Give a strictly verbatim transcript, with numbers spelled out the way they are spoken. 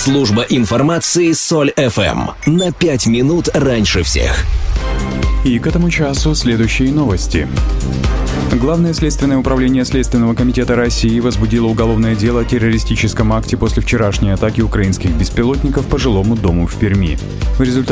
Служба информации Соль эф эм. На пять минут раньше всех. И к этому часу следующие новости. Главное следственное управление Следственного комитета России возбудило уголовное дело о террористическом акте после вчерашней атаки украинских беспилотников по жилому дому в Перми. В результате